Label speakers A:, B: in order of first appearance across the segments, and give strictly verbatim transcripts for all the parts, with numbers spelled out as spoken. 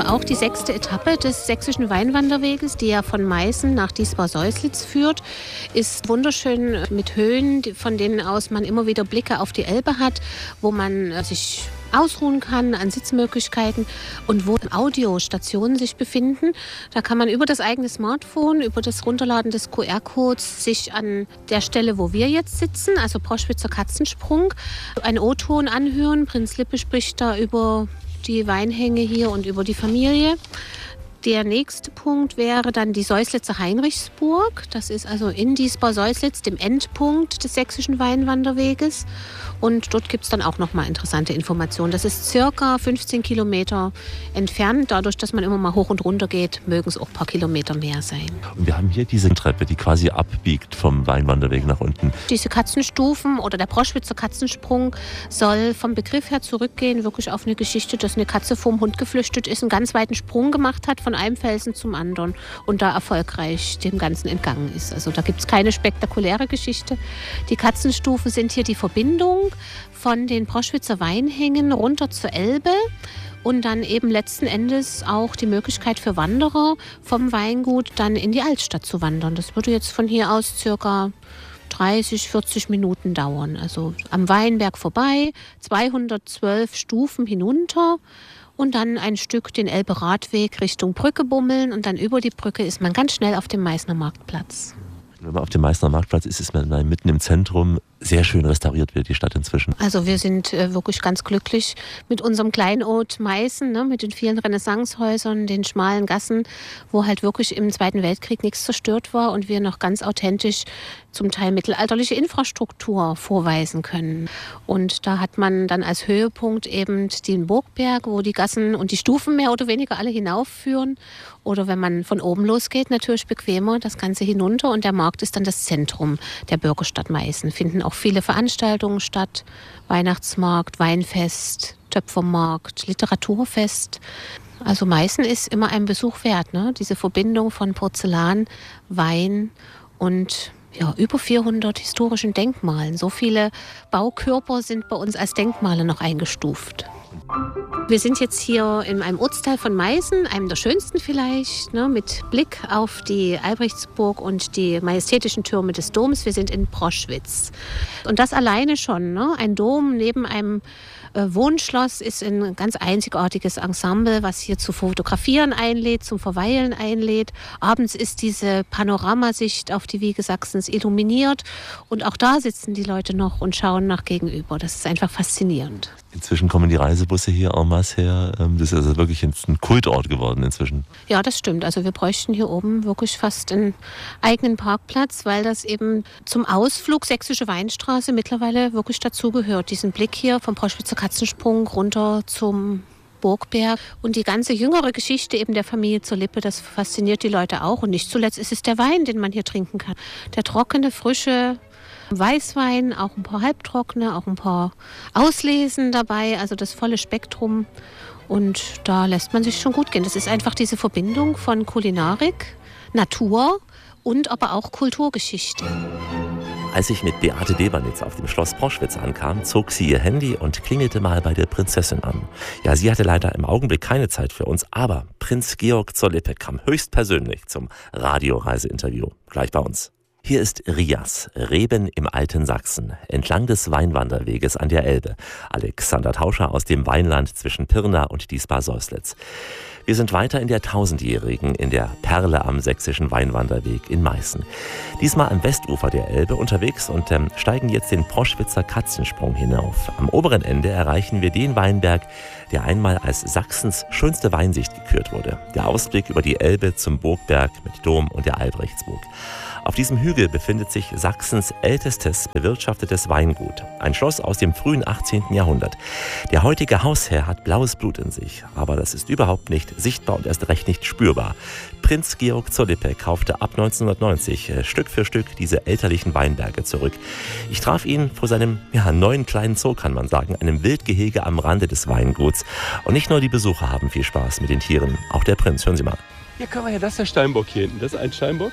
A: auch die sechste Etappe des Sächsischen Weinwanderweges, die ja von Meißen nach Diesbar-Säuslitz führt. Ist wunderschön mit Höhen, von denen aus man immer wieder Blicke auf die Elbe hat, wo man sich ausruhen kann an Sitzmöglichkeiten und wo Audiostationen sich befinden. Da kann man über das eigene Smartphone, über das Runterladen des Q R-Codes sich an der Stelle, wo wir jetzt sitzen, also Proschwitzer Katzensprung, einen O-Ton anhören. Prinz Lippe spricht da über die Weinhänge hier und über die Familie. Der nächste Punkt wäre dann die Säuslitzer Heinrichsburg. Das ist also in Diesbar-Säuslitz, dem Endpunkt des Sächsischen Weinwanderweges. Und dort gibt es dann auch nochmal interessante Informationen. Das ist circa fünfzehn Kilometer entfernt. Dadurch, dass man immer mal hoch und runter geht, mögen es auch ein paar Kilometer mehr sein.
B: Und wir haben hier diese Treppe, die quasi abbiegt vom Weinwanderweg nach unten.
A: Diese Katzenstufen oder der Proschwitzer Katzensprung soll vom Begriff her zurückgehen, wirklich auf eine Geschichte, dass eine Katze vom Hund geflüchtet ist, einen ganz weiten Sprung gemacht hat von einem Felsen zum anderen und da erfolgreich dem Ganzen entgangen ist. Also da gibt es keine spektakuläre Geschichte. Die Katzenstufen sind hier die Verbindung von den Proschwitzer Weinhängen runter zur Elbe und dann eben letzten Endes auch die Möglichkeit für Wanderer vom Weingut dann in die Altstadt zu wandern. Das würde jetzt von hier aus circa dreißig, vierzig Minuten dauern. Also am Weinberg vorbei, zweihundertzwölf Stufen hinunter und dann ein Stück den Elbe-Radweg Richtung Brücke bummeln und dann über die Brücke ist man ganz schnell auf dem Meißner Marktplatz.
B: Wenn man auf dem Meißner Marktplatz ist, ist man mitten im Zentrum. Sehr schön restauriert wird die Stadt inzwischen.
A: Also wir sind äh, wirklich ganz glücklich mit unserem Kleinod Meißen, ne, mit den vielen Renaissancehäusern, den schmalen Gassen, wo halt wirklich im Zweiten Weltkrieg nichts zerstört war und wir noch ganz authentisch zum Teil mittelalterliche Infrastruktur vorweisen können. Und da hat man dann als Höhepunkt eben den Burgberg, wo die Gassen und die Stufen mehr oder weniger alle hinaufführen. Oder wenn man von oben losgeht, natürlich bequemer das Ganze hinunter. Und der Markt ist dann das Zentrum der Bürgerstadt Meißen. Finden auch viele Veranstaltungen statt. Weihnachtsmarkt, Weinfest, Töpfermarkt, Literaturfest. Also Meißen ist immer ein Besuch wert, ne? Diese Verbindung von Porzellan, Wein und ja, über vierhundert historischen Denkmalen. So viele Baukörper sind bei uns als Denkmale noch eingestuft. Wir sind jetzt hier in einem Ortsteil von Meißen, einem der schönsten vielleicht, ne, mit Blick auf die Albrechtsburg und die majestätischen Türme des Doms. Wir sind in Proschwitz. Und das alleine schon, ne, ein Dom neben einem äh, Wohnschloss ist ein ganz einzigartiges Ensemble, was hier zu fotografieren einlädt, zum Verweilen einlädt. Abends ist diese Panoramasicht auf die Wiege Sachsens illuminiert und auch da sitzen die Leute noch und schauen nach gegenüber. Das ist einfach faszinierend.
B: Inzwischen kommen die Reisebusse hier en masse her. Das ist also wirklich ein Kultort geworden inzwischen.
A: Ja, das stimmt. Also wir bräuchten hier oben wirklich fast einen eigenen Parkplatz, weil das eben zum Ausflug Sächsische Weinstraße mittlerweile wirklich dazugehört. Diesen Blick hier vom Proschwitzer Katzensprung runter zum Burgberg und die ganze jüngere Geschichte eben der Familie zur Lippe, das fasziniert die Leute auch. Und nicht zuletzt ist es der Wein, den man hier trinken kann. Der trockene, frische Weißwein, auch ein paar Halbtrockene, auch ein paar Auslesen dabei, also das volle Spektrum. Und da lässt man sich schon gut gehen. Das ist einfach diese Verbindung von Kulinarik, Natur und aber auch Kulturgeschichte.
B: Als ich mit Beate Debernitz auf dem Schloss Proschwitz ankam, zog sie ihr Handy und klingelte mal bei der Prinzessin an. Ja, sie hatte leider im Augenblick keine Zeit für uns, aber Prinz Georg zur Lippe kam höchstpersönlich zum Radioreiseinterview. Gleich bei uns. Hier ist Rias, Reben im alten Sachsen, entlang des Weinwanderweges an der Elbe. Alexander Tauscher aus dem Weinland zwischen Pirna und Diesbar-Säuslitz. Wir sind weiter in der Tausendjährigen, in der Perle am Sächsischen Weinwanderweg in Meißen. Diesmal am Westufer der Elbe unterwegs und ähm, steigen jetzt den Proschwitzer Katzensprung hinauf. Am oberen Ende erreichen wir den Weinberg, der einmal als Sachsens schönste Weinsicht gekürt wurde. Der Ausblick über die Elbe zum Burgberg mit Dom und der Albrechtsburg. Auf diesem Hügel befindet sich Sachsens ältestes bewirtschaftetes Weingut. Ein Schloss aus dem frühen achtzehnten Jahrhundert. Der heutige Hausherr hat blaues Blut in sich, aber das ist überhaupt nicht sichtbar und erst recht nicht spürbar. Prinz Georg zur Lippe kaufte ab neunzehnhundertneunzig äh, Stück für Stück diese elterlichen Weinberge zurück. Ich traf ihn vor seinem ja, neuen kleinen Zoo, kann man sagen, einem Wildgehege am Rande des Weinguts. Und nicht nur die Besucher haben viel Spaß mit den Tieren, auch der Prinz. Hören Sie mal.
C: Hier können wir ja, das ist der Steinbock hier hinten. Das ist ein Steinbock.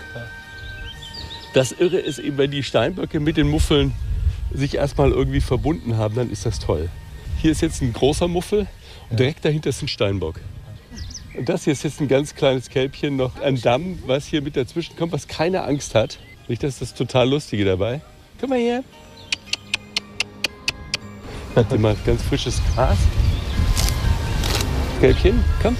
C: Das Irre ist eben, wenn die Steinböcke mit den Muffeln sich erstmal irgendwie verbunden haben, dann ist das toll. Hier ist jetzt ein großer Muffel und direkt dahinter ist ein Steinbock. Und das hier ist jetzt ein ganz kleines Kälbchen, noch ein Damm, was hier mit dazwischen kommt, was keine Angst hat. Nicht, das ist das total Lustige dabei. Komm mal her. Warte mal, ganz frisches Gras. Kälbchen, komm.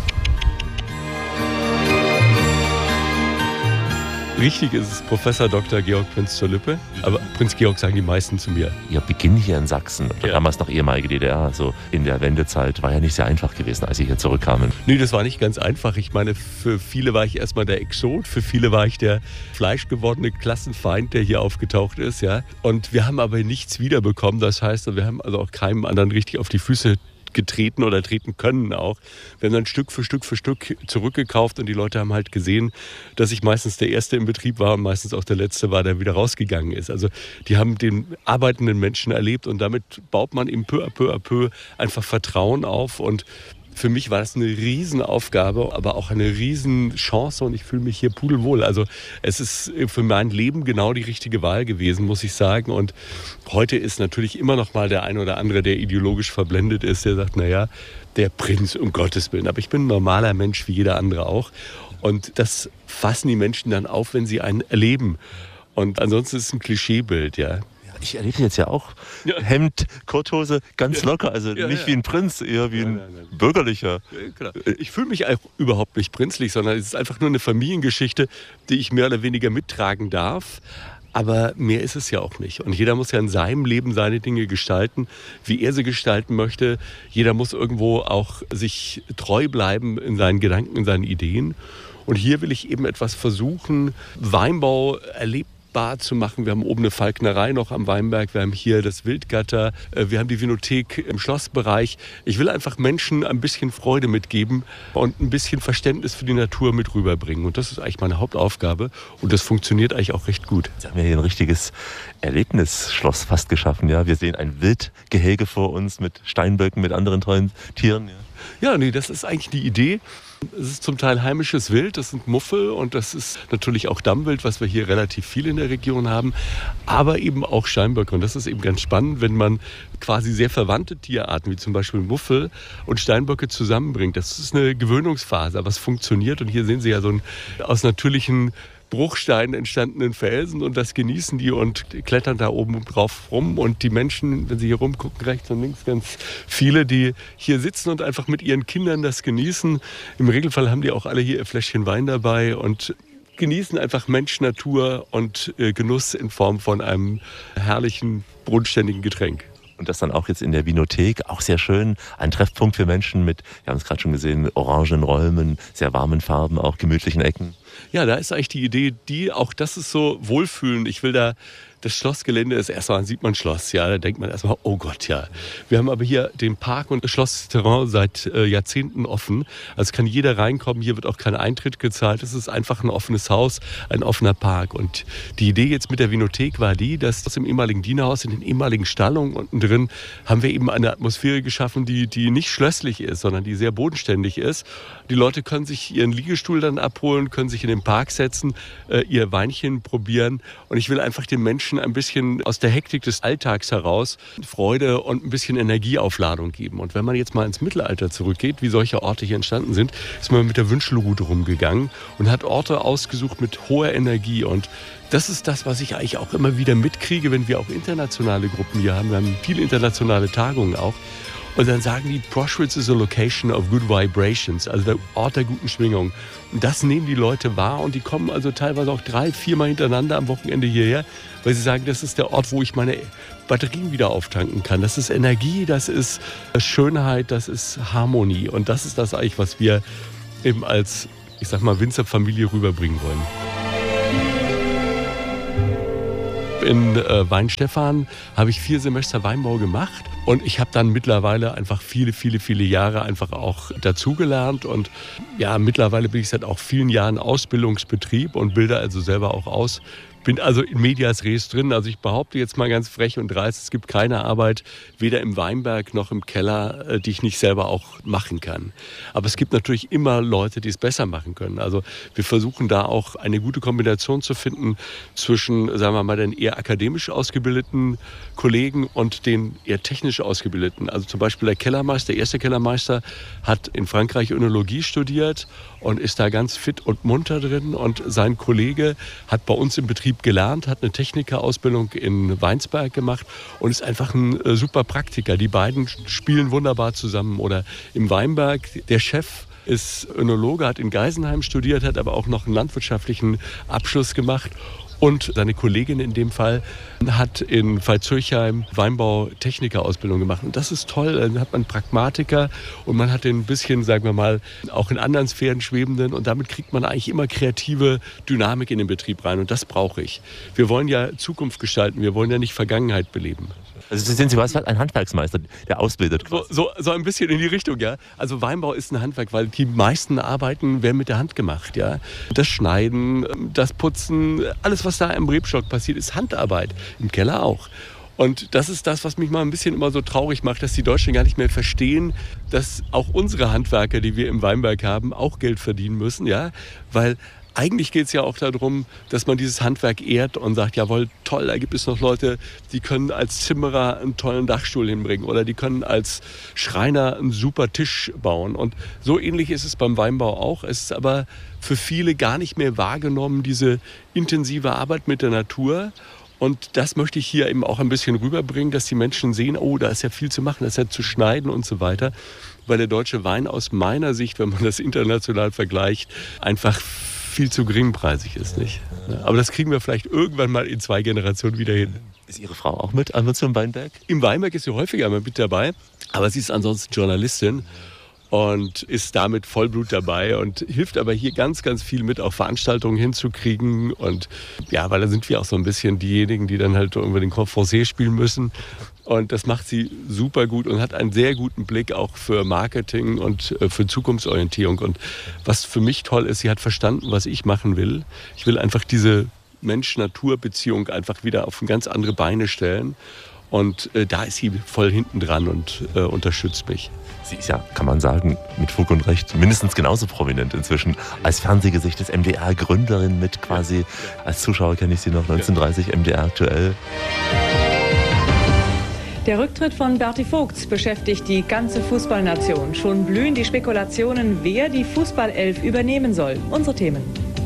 C: Richtig ist es Professor Doktor Georg Prinz zur Lippe, aber Prinz Georg sagen die meisten zu mir.
B: Ihr Beginn hier in Sachsen, ja. Damals noch ehemalige D D R, also in der Wendezeit, war ja nicht sehr einfach gewesen, als Sie hier zurückkamen.
C: Nee, das war nicht ganz einfach. Ich meine, für viele war ich erstmal der Exot, für viele war ich der fleischgewordene Klassenfeind, der hier aufgetaucht ist. Ja. Und wir haben aber nichts wiederbekommen. Das heißt, wir haben also auch keinem anderen richtig auf die Füße getreten oder treten können auch. Wir haben dann Stück für Stück für Stück zurückgekauft und die Leute haben halt gesehen, dass ich meistens der Erste im Betrieb war und meistens auch der Letzte war, der wieder rausgegangen ist. Also die haben den arbeitenden Menschen erlebt und damit baut man ihm peu à peu à peu einfach Vertrauen auf und für mich war das eine Riesenaufgabe, aber auch eine Riesenchance und ich fühle mich hier pudelwohl. Also es ist für mein Leben genau die richtige Wahl gewesen, muss ich sagen. Und heute ist natürlich immer noch mal der ein oder andere, der ideologisch verblendet ist, der sagt, naja, der Prinz, um Gottes Willen. Aber ich bin ein normaler Mensch, wie jeder andere auch. Und das fassen die Menschen dann auf, wenn sie einen erleben. Und ansonsten ist es ein Klischeebild, ja.
B: Ich erlebe jetzt ja auch ja. Hemd, Korthose, ganz locker, also ja, nicht ja. wie ein Prinz, eher wie ein nein, nein, nein. bürgerlicher.
C: Ja, ich fühle mich auch überhaupt nicht prinzlich, sondern es ist einfach nur eine Familiengeschichte, die ich mehr oder weniger mittragen darf. Aber mehr ist es ja auch nicht. Und jeder muss ja in seinem Leben seine Dinge gestalten, wie er sie gestalten möchte. Jeder muss irgendwo auch sich treu bleiben in seinen Gedanken, in seinen Ideen. Und hier will ich eben etwas versuchen, Weinbau erlebt zu machen. Wir haben oben eine Falknerei noch am Weinberg, wir haben hier das Wildgatter, wir haben die Vinothek im Schlossbereich. Ich will einfach Menschen ein bisschen Freude mitgeben und ein bisschen Verständnis für die Natur mit rüberbringen. Und das ist eigentlich meine Hauptaufgabe und das funktioniert eigentlich auch recht gut.
B: Jetzt haben wir hier ein richtiges Erlebnisschloss fast geschaffen. Ja? Wir sehen ein Wildgehege vor uns mit Steinböcken, mit anderen tollen Tieren.
C: Ja, ja nee, das ist eigentlich die Idee. Es ist zum Teil heimisches Wild, das sind Muffel und das ist natürlich auch Dammwild, was wir hier relativ viel in der Region haben, aber eben auch Steinböcke. Und das ist eben ganz spannend, wenn man quasi sehr verwandte Tierarten, wie zum Beispiel Muffel und Steinböcke zusammenbringt. Das ist eine Gewöhnungsphase, aber es funktioniert. Und hier sehen Sie ja so einen aus natürlichen Bruchsteinen entstandenen Felsen und das genießen die und klettern da oben drauf rum. Und die Menschen, wenn sie hier rumgucken, rechts und links, ganz viele, die hier sitzen und einfach mit ihren Kindern das genießen. Im Regelfall haben die auch alle hier ihr Fläschchen Wein dabei und genießen einfach Mensch, Natur und äh, Genuss in Form von einem herrlichen, bodenständigen Getränk.
B: Und das dann auch jetzt in der Vinothek, auch sehr schön. Ein Treffpunkt für Menschen mit, wir haben es gerade schon gesehen, orangen Räumen, sehr warmen Farben, auch gemütlichen Ecken.
C: Ja, da ist eigentlich die Idee, die, auch das ist so Wohlfühlen. Ich will da, das Schlossgelände ist erstmal, sieht man Schloss, ja, da denkt man erstmal, oh Gott, ja. Wir haben aber hier den Park und das Schlossterrain seit äh, Jahrzehnten offen. Also kann jeder reinkommen, hier wird auch kein Eintritt gezahlt. Es ist einfach ein offenes Haus, ein offener Park. Und die Idee jetzt mit der Vinothek war die, dass aus dem ehemaligen Dienerhaus, in den ehemaligen Stallungen unten drin, haben wir eben eine Atmosphäre geschaffen, die, die nicht schlösslich ist, sondern die sehr bodenständig ist. Die Leute können sich ihren Liegestuhl dann abholen, können sich in den Park setzen, äh, ihr Weinchen probieren. Und ich will einfach den Menschen ein bisschen aus der Hektik des Alltags heraus Freude und ein bisschen Energieaufladung geben. Und wenn man jetzt mal ins Mittelalter zurückgeht, wie solche Orte hier entstanden sind, ist man mit der Wünschelrute rumgegangen und hat Orte ausgesucht mit hoher Energie. Und das ist das, was ich eigentlich auch immer wieder mitkriege, wenn wir auch internationale Gruppen hier haben. Wir haben viele internationale Tagungen auch. Und dann sagen die, Proschwitz is a location of good vibrations, also der Ort der guten Schwingung. Und das nehmen die Leute wahr und die kommen also teilweise auch drei, viermal hintereinander am Wochenende hierher, weil sie sagen, das ist der Ort, wo ich meine Batterien wieder auftanken kann. Das ist Energie, das ist Schönheit, das ist Harmonie. Und das ist das eigentlich, was wir eben als, ich sag mal, Winzerfamilie rüberbringen wollen. In äh, Weinstefan habe ich vier Semester Weinbau gemacht und ich habe dann mittlerweile einfach viele, viele, viele Jahre einfach auch dazugelernt und ja, mittlerweile bin ich seit auch vielen Jahren Ausbildungsbetrieb und bilde also selber auch aus. Bin also in medias res drin. Also ich behaupte jetzt mal ganz frech und dreist, es gibt keine Arbeit, weder im Weinberg noch im Keller, die ich nicht selber auch machen kann. Aber es gibt natürlich immer Leute, die es besser machen können. Also wir versuchen da auch eine gute Kombination zu finden zwischen, sagen wir mal, den eher akademisch ausgebildeten Kollegen und den eher technisch technisch Ausgebildeten. Also zum Beispiel der Kellermeister, der erste Kellermeister hat in Frankreich Önologie studiert und ist da ganz fit und munter drin. Und sein Kollege hat bei uns im Betrieb gelernt, hat eine Technikerausbildung in Weinsberg gemacht und ist einfach ein äh, super Praktiker. Die beiden spielen wunderbar zusammen. Oder im Weinberg, der Chef ist Önologe, hat in Geisenheim studiert, hat aber auch noch einen landwirtschaftlichen Abschluss gemacht. Und seine Kollegin in dem Fall hat in Veitshöchheim Weinbau-Techniker-Ausbildung gemacht. Und das ist toll. Dann hat man Pragmatiker und man hat den ein bisschen, sagen wir mal, auch in anderen Sphären schwebenden. Und damit kriegt man eigentlich immer kreative Dynamik in den Betrieb rein. Und das brauche ich. Wir wollen ja Zukunft gestalten. Wir wollen ja nicht Vergangenheit beleben.
B: Also sind Sie was, ein Handwerksmeister, der ausbildet quasi.
C: So, so, so ein bisschen in die Richtung, ja. Also Weinbau ist ein Handwerk, weil die meisten Arbeiten werden mit der Hand gemacht, ja. Das Schneiden, das Putzen, alles, was da im Rebstock passiert, ist Handarbeit. Im Keller auch. Und das ist das, was mich mal ein bisschen immer so traurig macht, dass die Deutschen gar nicht mehr verstehen, dass auch unsere Handwerker, die wir im Weinberg haben, auch Geld verdienen müssen, ja. Weil eigentlich geht es ja auch darum, dass man dieses Handwerk ehrt und sagt, jawohl, toll, da gibt es noch Leute, die können als Zimmerer einen tollen Dachstuhl hinbringen oder die können als Schreiner einen super Tisch bauen. Und so ähnlich ist es beim Weinbau auch. Es ist aber für viele gar nicht mehr wahrgenommen, diese intensive Arbeit mit der Natur. Und das möchte ich hier eben auch ein bisschen rüberbringen, dass die Menschen sehen, oh, da ist ja viel zu machen, da ist ja zu schneiden und so weiter. Weil der deutsche Wein aus meiner Sicht, wenn man das international vergleicht, einfach viel zu geringpreisig ist, nicht? Aber das kriegen wir vielleicht irgendwann mal in zwei Generationen wieder hin.
B: Ist Ihre Frau auch mit einmal zum Weinberg?
C: Im Weinberg ist sie häufiger mal mit dabei, aber sie ist ansonsten Journalistin und ist damit Vollblut dabei und hilft aber hier ganz, ganz viel mit, auch Veranstaltungen hinzukriegen. Und ja, weil da sind wir auch so ein bisschen diejenigen, die dann halt irgendwie den Confrancais spielen müssen. Und das macht sie super gut und hat einen sehr guten Blick auch für Marketing und für Zukunftsorientierung. Und was für mich toll ist, sie hat verstanden, was ich machen will. Ich will einfach diese Mensch-Natur-Beziehung einfach wieder auf ganz andere Beine stellen. Und äh, da ist sie voll hinten dran und äh, unterstützt mich.
B: Sie ist ja, kann man sagen, mit Fug und Recht mindestens genauso prominent inzwischen als Fernsehgesicht des M D R, Gründerin mit quasi, als Zuschauer kenne ich sie noch, neunzehnhundertdreißig M D R aktuell.
D: Der Rücktritt von Berti Vogts beschäftigt die ganze Fußballnation. Schon blühen die Spekulationen, wer die Fußballelf übernehmen soll. Unsere Themen.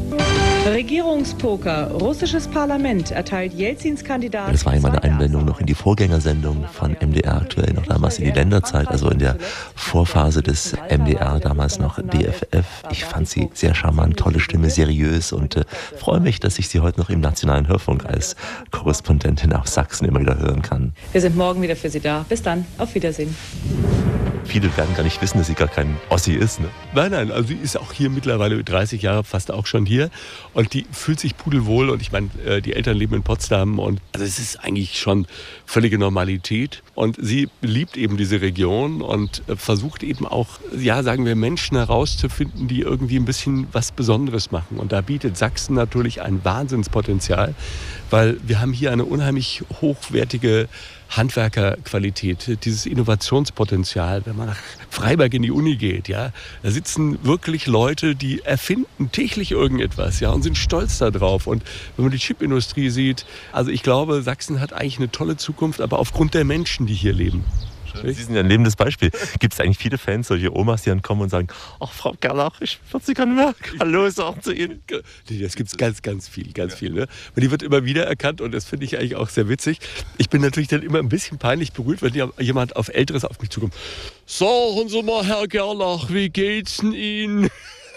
D: Regierungspoker. Russisches Parlament erteilt Jelzins Kandidat.
B: Das war ja meine Einblendung noch in die Vorgängersendung von M D R aktuell, noch damals in die Länderzeit, also in der Vorphase des M D R, damals noch D F F. Ich fand sie sehr charmant, tolle Stimme, seriös und äh, freue mich, dass ich sie heute noch im Nationalen Hörfunk als Korrespondentin aus Sachsen immer wieder hören kann.
D: Wir sind morgen wieder für Sie da. Bis dann. Auf Wiedersehen.
B: Viele werden gar nicht wissen, dass sie gar kein Ossi ist, ne?
C: Nein, nein, also sie ist auch hier mittlerweile dreißig Jahre, fast auch schon hier. Und die fühlt sich pudelwohl. Und ich meine, die Eltern leben in Potsdam. Und also es ist eigentlich schon völlige Normalität. Und sie liebt eben diese Region und versucht eben auch, ja, sagen wir, Menschen herauszufinden, die irgendwie ein bisschen was Besonderes machen. Und da bietet Sachsen natürlich ein Wahnsinnspotenzial, weil wir haben hier eine unheimlich hochwertige Handwerkerqualität, dieses Innovationspotenzial. Wenn man nach Freiberg in die Uni geht, ja, da sitzen wirklich Leute, die erfinden täglich irgendetwas, ja, und sind stolz darauf. Und wenn man die Chipindustrie sieht, also ich glaube, Sachsen hat eigentlich eine tolle Zukunft, aber aufgrund der Menschen, die hier leben.
B: Sie sind ja ein lebendes Beispiel. Gibt es eigentlich viele Fans, solche Omas, die dann kommen und sagen, ach Frau Gerlach, ich würde Sie gerne mehr Hallo sagen zu Ihnen?
C: Das gibt es ganz, ganz viel, ganz viel. Ne? Und die wird immer wieder erkannt und das finde ich eigentlich auch sehr witzig. Ich bin natürlich dann immer ein bisschen peinlich berührt, wenn jemand auf Älteres auf mich zukommt. Sagen Sie mal, Herr Gerlach, wie geht's denn Ihnen?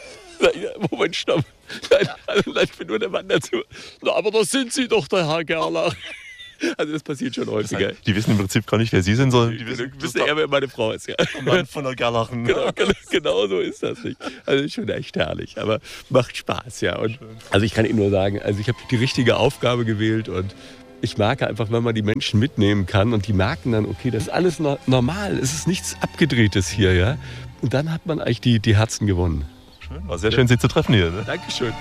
C: Moment, stopp. Nein, also, ich bin nur der Mann dazu. Na, aber da sind Sie doch, der Herr Gerlach. Also das passiert schon häufiger.
B: Das heißt, die wissen im Prinzip gar nicht, wer Sie sind, sondern die
C: wissen, wissen eher, wer meine Frau ist. Ja.
B: Mann von der Gerlachen.
C: Genau, genau, genau so ist das nicht. Also ist schon echt herrlich, aber macht Spaß, ja. Und also ich kann Ihnen nur sagen, also ich habe die richtige Aufgabe gewählt und ich merke einfach, wenn man die Menschen mitnehmen kann und die merken dann, okay, das ist alles no- normal, es ist nichts Abgedrehtes hier, ja. Und dann hat man eigentlich die, die Herzen gewonnen.
B: Schön. War sehr schön, Sie zu treffen hier. Ne?
C: Dankeschön.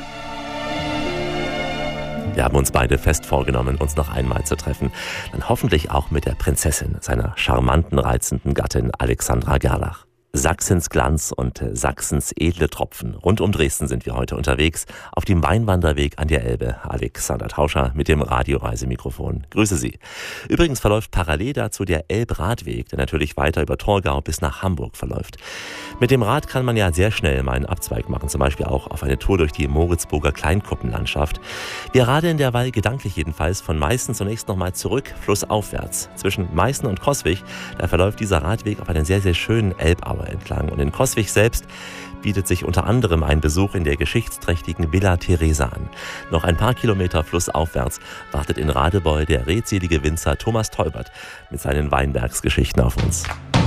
B: Wir haben uns beide fest vorgenommen, uns noch einmal zu treffen. Dann hoffentlich auch mit der Prinzessin, seiner charmanten, reizenden Gattin Alexandra Gerlach. Sachsens Glanz und Sachsens edle Tropfen. Rund um Dresden sind wir heute unterwegs auf dem Weinwanderweg an der Elbe. Alexander Tauscher mit dem Radioreisemikrofon. Grüße Sie. Übrigens verläuft parallel dazu der Elbradweg, der natürlich weiter über Torgau bis nach Hamburg verläuft. Mit dem Rad kann man ja sehr schnell mal einen Abzweig machen, zum Beispiel auch auf eine Tour durch die Moritzburger Kleinkuppenlandschaft. Wir radeln derweil gedanklich jedenfalls von Meißen zunächst nochmal zurück, flussaufwärts. Zwischen Meißen und Coswig, da verläuft dieser Radweg auf einen sehr, sehr schönen Elbaue entlang. Und in Coswig selbst bietet sich unter anderem ein Besuch in der geschichtsträchtigen Villa Theresa an. Noch ein paar Kilometer flussaufwärts wartet in Radebeul der redselige Winzer Thomas Teubert mit seinen Weinbergsgeschichten auf uns.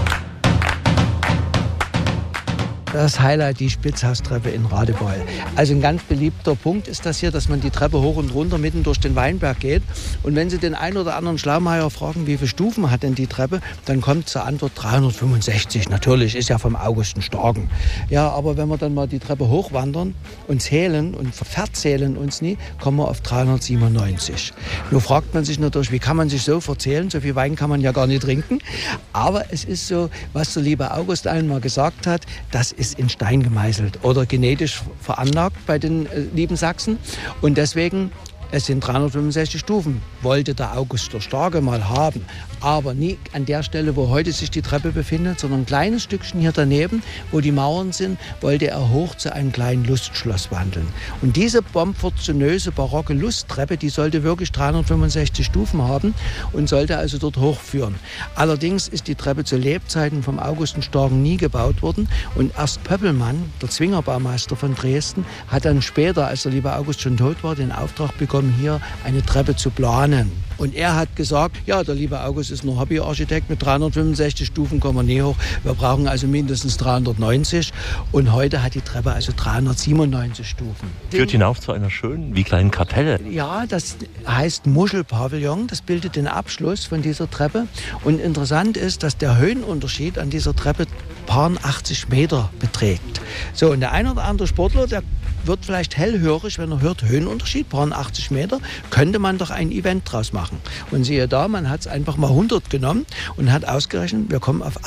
E: Das Highlight, die Spitzhaustreppe in Radebeul. Also ein ganz beliebter Punkt ist das hier, dass man die Treppe hoch und runter mitten durch den Weinberg geht. Und wenn Sie den einen oder anderen Schlaumeier fragen, wie viele Stufen hat denn die Treppe, dann kommt zur Antwort dreihundertfünfundsechzig. Natürlich, ist ja vom August ein Starken. Ja, aber wenn wir dann mal die Treppe hochwandern und zählen und verzählen uns nie, kommen wir auf dreihundertsiebenundneunzig. Nur fragt man sich natürlich, wie kann man sich so verzählen? So viel Wein kann man ja gar nicht trinken. Aber es ist so, was der liebe August einmal gesagt hat, das ist in Stein gemeißelt oder genetisch veranlagt bei den äh, lieben Sachsen. Und deswegen, es sind dreihundertfünfundsechzig Stufen, wollte der August der Starke mal haben. Aber nie an der Stelle, wo heute sich die Treppe befindet, sondern ein kleines Stückchen hier daneben, wo die Mauern sind, wollte er hoch zu einem kleinen Lustschloss wandeln. Und diese bomfortunöse barocke Lusttreppe, die sollte wirklich dreihundertfünfundsechzig Stufen haben und sollte also dort hochführen. Allerdings ist die Treppe zu Lebzeiten vom August den Starken nie gebaut worden. Und erst Pöppelmann, der Zwingerbaumeister von Dresden, hat dann später, als der liebe August schon tot war, den Auftrag bekommen, hier eine Treppe zu planen. Und er hat gesagt, ja, der liebe August ist nur Hobbyarchitekt, mit dreihundertfünfundsechzig Stufen kommen wir nie hoch. Wir brauchen also mindestens dreihundertneunzig. Und heute hat die Treppe also dreihundertsiebenundneunzig Stufen.
B: Führt hinauf zu einer schönen, wie kleinen Kapelle.
E: Ja, das heißt Muschelpavillon. Das bildet den Abschluss von dieser Treppe. Und interessant ist, dass der Höhenunterschied an dieser Treppe paar achtzig Meter beträgt. So, und der ein oder andere Sportler, der wird vielleicht hellhörig, wenn er hört, Höhenunterschied, paar achtzig Meter, könnte man doch ein Event draus machen. Und siehe da, man hat es einfach mal hundert genommen und hat ausgerechnet, wir kommen auf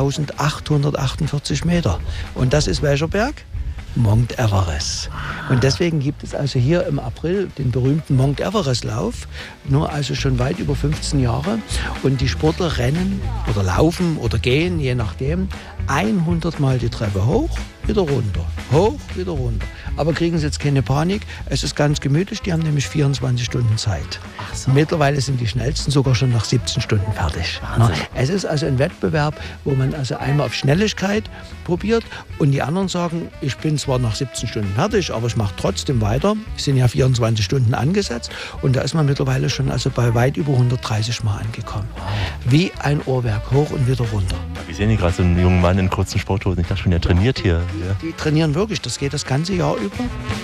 E: achttausendachthundertachtundvierzig Meter. Und das ist welcher Berg? Mount Everest. Und deswegen gibt es also hier im April den berühmten Mount Everest Lauf, nur also schon weit über fünfzehn Jahre. Und die Sportler rennen oder laufen oder gehen, je nachdem, hundert Mal die Treppe hoch, wieder runter, hoch, wieder runter. Aber kriegen Sie jetzt keine Panik, es ist ganz gemütlich, die haben nämlich vierundzwanzig Stunden Zeit. Ach so. Mittlerweile sind die schnellsten sogar schon nach siebzehn Stunden fertig. Na, es ist also ein Wettbewerb, wo man also einmal auf Schnelligkeit probiert und die anderen sagen, ich bin zwar nach siebzehn Stunden fertig, aber ich mache trotzdem weiter. Es sind ja vierundzwanzig Stunden angesetzt und da ist man mittlerweile schon also bei weit über hundertdreißig Mal angekommen. Wie ein Uhrwerk, hoch und wieder runter.
B: Wir sehen hier gerade so einen jungen Mann in kurzen Sporthosen. Ich dachte schon, der trainiert hier.
E: Ja. Die trainieren wirklich, das geht das ganze Jahr über.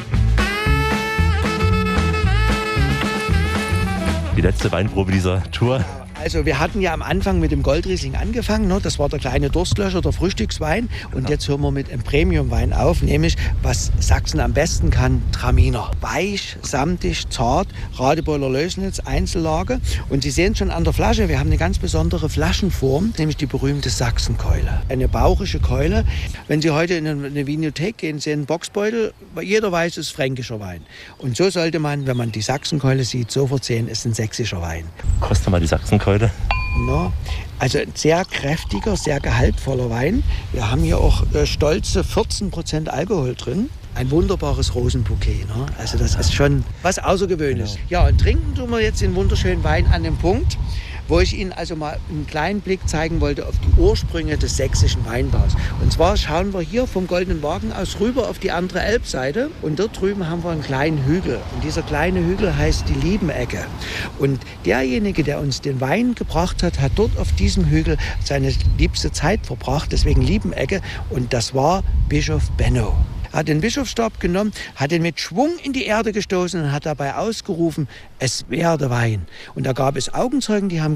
B: Die letzte Weinprobe dieser Tour.
E: Also wir hatten ja am Anfang mit dem Goldriesling angefangen, ne? Das war der kleine Durstlöscher, der Frühstückswein. Und jetzt hören wir mit einem Premiumwein auf, nämlich was Sachsen am besten kann, Traminer. Weich, samtig, zart, Radebeuler Lößnitz, Einzellage. Und Sie sehen schon an der Flasche, wir haben eine ganz besondere Flaschenform, nämlich die berühmte Sachsenkeule. Eine bauchische Keule. Wenn Sie heute in eine Vinothek gehen, sehen einen Boxbeutel, jeder weiß, es ist fränkischer Wein. Und so sollte man, wenn man die Sachsenkeule sieht, sofort sehen, es ist ein sächsischer Wein.
B: Kostet mal die Sachsenkeule.
E: No. Also ein sehr kräftiger, sehr gehaltvoller Wein. Wir haben hier auch äh, stolze vierzehn Prozent Alkohol drin. Ein wunderbares Rosenbouquet. Ne? Also das ist schon was Außergewöhnliches. Genau. Ja, und trinken tun wir jetzt den wunderschönen Wein an dem Punkt, wo ich Ihnen also mal einen kleinen Blick zeigen wollte auf die Ursprünge des sächsischen Weinbaus. Und zwar schauen wir hier vom Goldenen Wagen aus rüber auf die andere Elbseite und dort drüben haben wir einen kleinen Hügel. Und dieser kleine Hügel heißt die Liebenecke. Und derjenige, der uns den Wein gebracht hat, hat dort auf diesem Hügel seine liebste Zeit verbracht, deswegen Liebenecke. Und das war Bischof Benno. Er hat den Bischofsstab genommen, hat ihn mit Schwung in die Erde gestoßen und hat dabei ausgerufen, es werde Wein. Und da gab es Augenzeugen, die haben